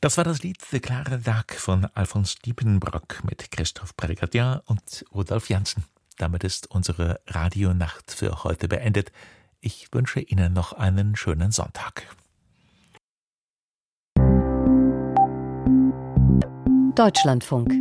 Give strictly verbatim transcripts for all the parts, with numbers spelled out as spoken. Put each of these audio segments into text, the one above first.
Das war das Lied »Der klare Tag« von Alfons Diepenbrock mit Christoph Brigadier und Rudolf Janssen. Damit ist unsere Radionacht für heute beendet. Ich wünsche Ihnen noch einen schönen Sonntag. Deutschlandfunk.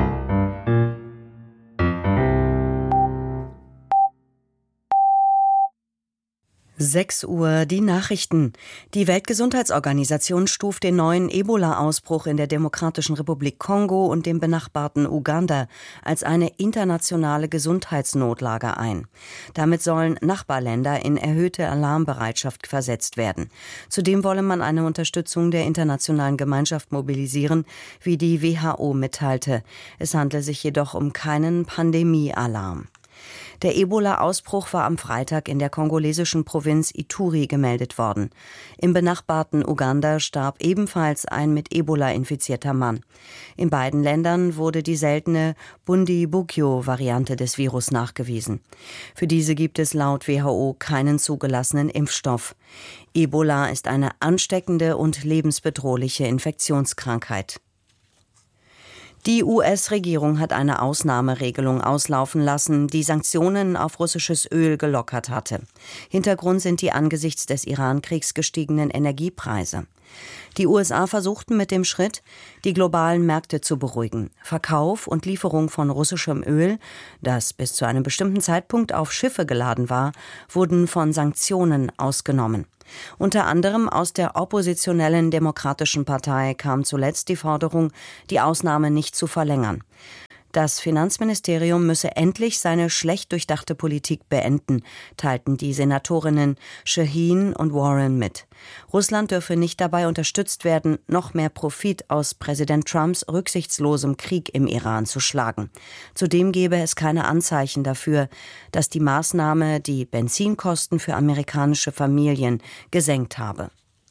sechs Uhr, die Nachrichten. Die Weltgesundheitsorganisation stuft den neuen Ebola-Ausbruch in der Demokratischen Republik Kongo und dem benachbarten Uganda als eine internationale Gesundheitsnotlage ein. Damit sollen Nachbarländer in erhöhte Alarmbereitschaft versetzt werden. Zudem wolle man eine Unterstützung der internationalen Gemeinschaft mobilisieren, wie die W H O mitteilte. Es handle sich jedoch um keinen Pandemie-Alarm. Der Ebola-Ausbruch war am Freitag in der kongolesischen Provinz Ituri gemeldet worden. Im benachbarten Uganda starb ebenfalls ein mit Ebola infizierter Mann. In beiden Ländern wurde die seltene Bundibugyo-Variante des Virus nachgewiesen. Für diese gibt es laut W H O keinen zugelassenen Impfstoff. Ebola ist eine ansteckende und lebensbedrohliche Infektionskrankheit. Die U S-Regierung hat eine Ausnahmeregelung auslaufen lassen, die Sanktionen auf russisches Öl gelockert hatte. Hintergrund sind die angesichts des Iran-Kriegs gestiegenen Energiepreise. Die U S A versuchten mit dem Schritt, die globalen Märkte zu beruhigen. Verkauf und Lieferung von russischem Öl, das bis zu einem bestimmten Zeitpunkt auf Schiffe geladen war, wurden von Sanktionen ausgenommen. Unter anderem aus der oppositionellen Demokratischen Partei kam zuletzt die Forderung, die Ausnahme nicht zu verlängern. Das Finanzministerium müsse endlich seine schlecht durchdachte Politik beenden, teilten die Senatorinnen Shaheen und Warren mit. Russland dürfe nicht dabei unterstützt werden, noch mehr Profit aus Präsident Trumps rücksichtslosem Krieg im Iran zu schlagen. Zudem gebe es keine Anzeichen dafür, dass die Maßnahme die Benzinkosten für amerikanische Familien gesenkt habe.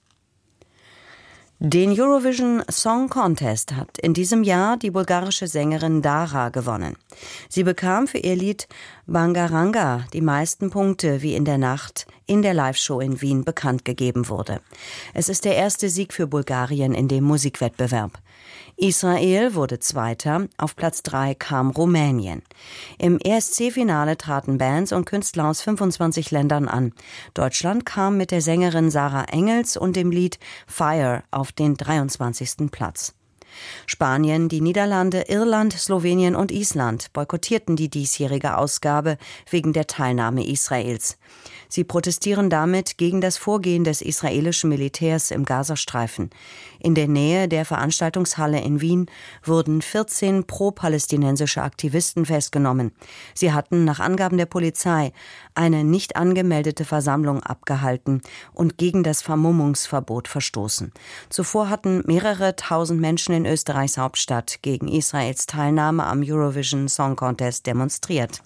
Den Eurovision Song Contest hat in diesem Jahr die bulgarische Sängerin Dara gewonnen. Sie bekam für ihr Lied Bangaranga die meisten Punkte, wie in der Nacht in der Live-Show in Wien bekannt gegeben wurde. Es ist der erste Sieg für Bulgarien in dem Musikwettbewerb. Israel wurde Zweiter, auf Platz drei kam Rumänien. Im E S C-Finale traten Bands und Künstler aus fünfundzwanzig Ländern an. Deutschland kam mit der Sängerin Sarah Engels und dem Lied Fire auf den dreiundzwanzigsten Platz. Spanien, die Niederlande, Irland, Slowenien und Island boykottierten die diesjährige Ausgabe wegen der Teilnahme Israels. Sie protestieren damit gegen das Vorgehen des israelischen Militärs im Gazastreifen. In der Nähe der Veranstaltungshalle in Wien wurden vierzehn pro-palästinensische Aktivisten festgenommen. Sie hatten nach Angaben der Polizei eine nicht angemeldete Versammlung abgehalten und gegen das Vermummungsverbot verstoßen. Zuvor hatten mehrere tausend Menschen in Österreichs Hauptstadt gegen Israels Teilnahme am Eurovision Song Contest demonstriert.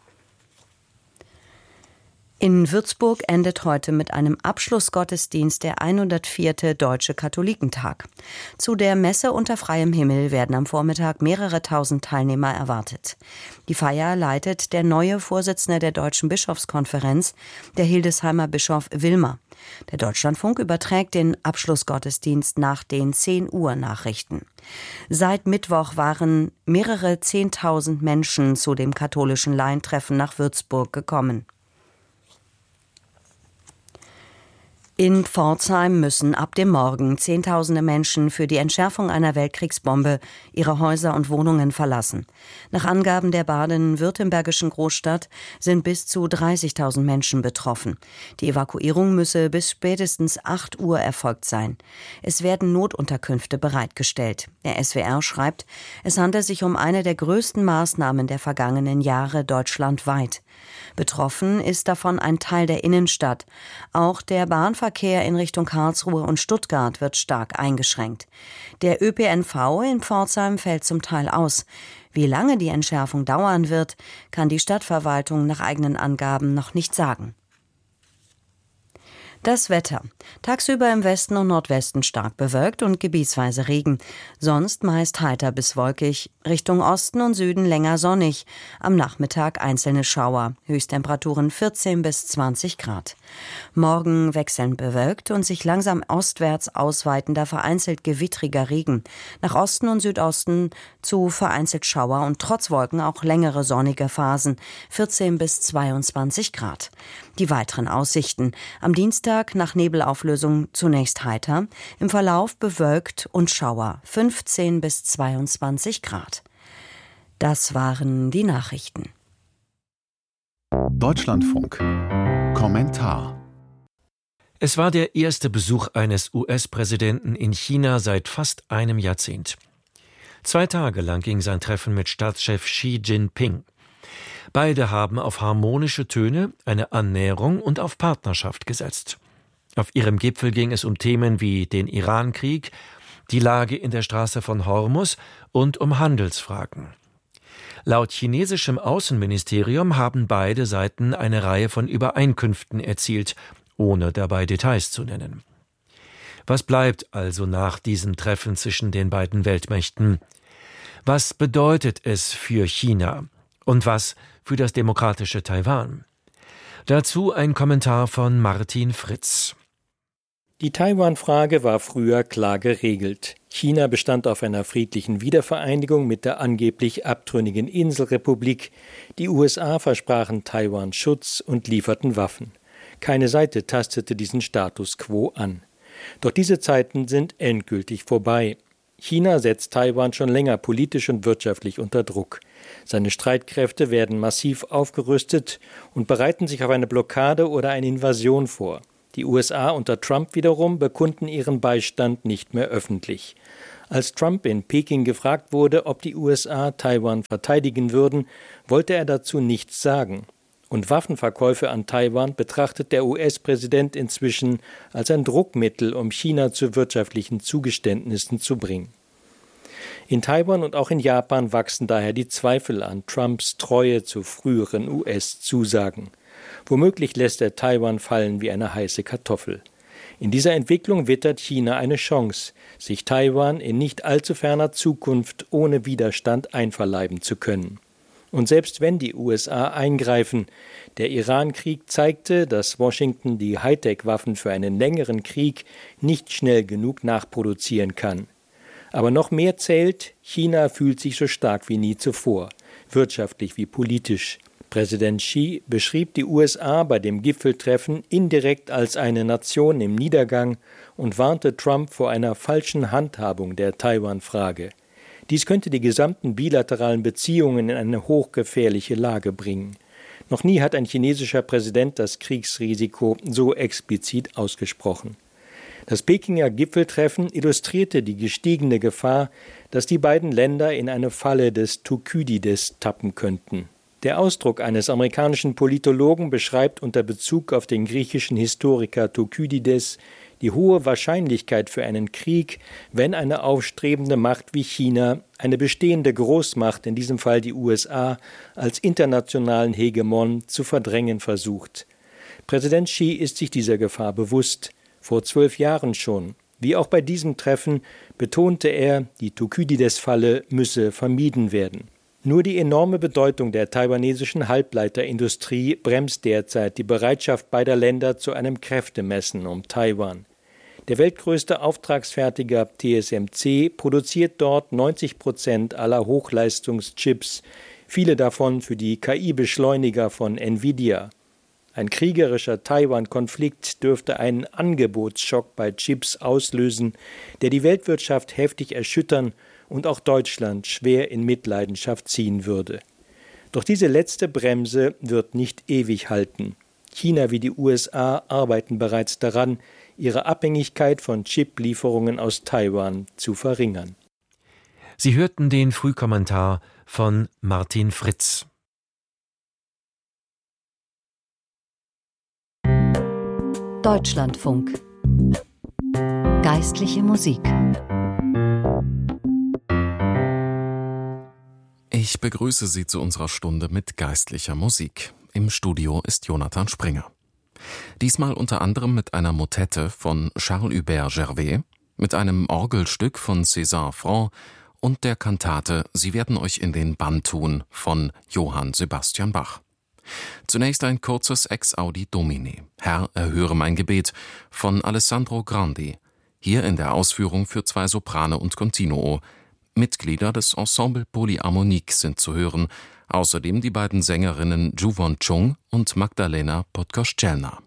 In Würzburg endet heute mit einem Abschlussgottesdienst der hundertvierte Deutsche Katholikentag. Zu der Messe unter freiem Himmel werden am Vormittag mehrere tausend Teilnehmer erwartet. Die Feier leitet der neue Vorsitzende der Deutschen Bischofskonferenz, der Hildesheimer Bischof Wilmer. Der Deutschlandfunk überträgt den Abschlussgottesdienst nach den zehn Uhr Nachrichten. Seit Mittwoch waren mehrere zehntausend Menschen zu dem katholischen Laientreffen nach Würzburg gekommen. In Pforzheim müssen ab dem Morgen Zehntausende Menschen für die Entschärfung einer Weltkriegsbombe ihre Häuser und Wohnungen verlassen. Nach Angaben der baden-württembergischen Großstadt sind bis zu dreißigtausend Menschen betroffen. Die Evakuierung müsse bis spätestens acht Uhr erfolgt sein. Es werden Notunterkünfte bereitgestellt. Der S W R schreibt, es handelt sich um eine der größten Maßnahmen der vergangenen Jahre deutschlandweit. Betroffen ist davon ein Teil der Innenstadt. Auch der Bahnverkehr in Richtung Karlsruhe und Stuttgart wird stark eingeschränkt. Der Ö P N V in Pforzheim fällt zum Teil aus. Wie lange die Entschärfung dauern wird, kann die Stadtverwaltung nach eigenen Angaben noch nicht sagen. Das Wetter. Tagsüber im Westen und Nordwesten stark bewölkt und gebietsweise Regen. Sonst meist heiter bis wolkig. Richtung Osten und Süden länger sonnig. Am Nachmittag einzelne Schauer. Höchsttemperaturen vierzehn bis zwanzig Grad. Morgen wechselnd bewölkt und sich langsam ostwärts ausweitender vereinzelt gewittriger Regen. Nach Osten und Südosten zu vereinzelt Schauer und trotz Wolken auch längere sonnige Phasen. vierzehn bis zweiundzwanzig Grad. Die weiteren Aussichten. Am Dienstag nach Nebelauflösung zunächst heiter, im Verlauf bewölkt und Schauer, fünfzehn bis zweiundzwanzig Grad. Das waren die Nachrichten. Deutschlandfunk. Kommentar. Es war der erste Besuch eines U S-Präsidenten in China seit fast einem Jahrzehnt. Zwei Tage lang ging sein Treffen mit Staatschef Xi Jinping. Beide haben auf harmonische Töne, eine Annäherung und auf Partnerschaft gesetzt. Auf ihrem Gipfel ging es um Themen wie den Irankrieg, die Lage in der Straße von Hormuz und um Handelsfragen. Laut chinesischem Außenministerium haben beide Seiten eine Reihe von Übereinkünften erzielt, ohne dabei Details zu nennen. Was bleibt also nach diesem Treffen zwischen den beiden Weltmächten? Was bedeutet es für China? Und was für das demokratische Taiwan? Dazu ein Kommentar von Martin Fritz. Die Taiwan-Frage war früher klar geregelt. China bestand auf einer friedlichen Wiedervereinigung mit der angeblich abtrünnigen Inselrepublik. Die U S A versprachen Taiwan Schutz und lieferten Waffen. Keine Seite tastete diesen Status quo an. Doch diese Zeiten sind endgültig vorbei. China setzt Taiwan schon länger politisch und wirtschaftlich unter Druck. Seine Streitkräfte werden massiv aufgerüstet und bereiten sich auf eine Blockade oder eine Invasion vor. Die U S A unter Trump wiederum bekunden ihren Beistand nicht mehr öffentlich. Als Trump in Peking gefragt wurde, ob die U S A Taiwan verteidigen würden, wollte er dazu nichts sagen. Und Waffenverkäufe an Taiwan betrachtet der U S-Präsident inzwischen als ein Druckmittel, um China zu wirtschaftlichen Zugeständnissen zu bringen. In Taiwan und auch in Japan wachsen daher die Zweifel an Trumps Treue zu früheren U S-Zusagen. Womöglich lässt er Taiwan fallen wie eine heiße Kartoffel. In dieser Entwicklung wittert China eine Chance, sich Taiwan in nicht allzu ferner Zukunft ohne Widerstand einverleiben zu können. Und selbst wenn die U S A eingreifen, der Irankrieg zeigte, dass Washington die Hightech-Waffen für einen längeren Krieg nicht schnell genug nachproduzieren kann. Aber noch mehr zählt, China fühlt sich so stark wie nie zuvor, wirtschaftlich wie politisch. Präsident Xi beschrieb die U S A bei dem Gipfeltreffen indirekt als eine Nation im Niedergang und warnte Trump vor einer falschen Handhabung der Taiwan-Frage. Dies könnte die gesamten bilateralen Beziehungen in eine hochgefährliche Lage bringen. Noch nie hat ein chinesischer Präsident das Kriegsrisiko so explizit ausgesprochen. Das Pekinger Gipfeltreffen illustrierte die gestiegene Gefahr, dass die beiden Länder in eine Falle des Thukydides tappen könnten. Der Ausdruck eines amerikanischen Politologen beschreibt unter Bezug auf den griechischen Historiker Thukydides die hohe Wahrscheinlichkeit für einen Krieg, wenn eine aufstrebende Macht wie China eine bestehende Großmacht, in diesem Fall die U S A, als internationalen Hegemon zu verdrängen versucht. Präsident Xi ist sich dieser Gefahr bewusst. Vor zwölf Jahren schon. Wie auch bei diesem Treffen betonte er, die Thukydides-Falle müsse vermieden werden. Nur die enorme Bedeutung der taiwanesischen Halbleiterindustrie bremst derzeit die Bereitschaft beider Länder zu einem Kräftemessen um Taiwan. Der weltgrößte Auftragsfertiger T S M C produziert dort neunzig Prozent aller Hochleistungschips, viele davon für die K I-Beschleuniger von Nvidia. Ein kriegerischer Taiwan-Konflikt dürfte einen Angebotsschock bei Chips auslösen, der die Weltwirtschaft heftig erschüttern und auch Deutschland schwer in Mitleidenschaft ziehen würde. Doch diese letzte Bremse wird nicht ewig halten. China wie die U S A arbeiten bereits daran, ihre Abhängigkeit von Chiplieferungen aus Taiwan zu verringern. Sie hörten den Frühkommentar von Martin Fritz. Deutschlandfunk. Geistliche Musik. Ich begrüße Sie zu unserer Stunde mit geistlicher Musik. Im Studio ist Jonathan Springer. Diesmal unter anderem mit einer Motette von Charles-Hubert Gervais, mit einem Orgelstück von César Franck und der Kantate »Sie werden euch in den Bann tun« von Johann Sebastian Bach. Zunächst ein kurzes Ex Audi Domine, »Herr, erhöre mein Gebet« von Alessandro Grandi, hier in der Ausführung für zwei Soprane und Continuo. Mitglieder des Ensemble Polyharmonique sind zu hören, außerdem die beiden Sängerinnen Ju Won Chung und Magdalena Podkoszczelna.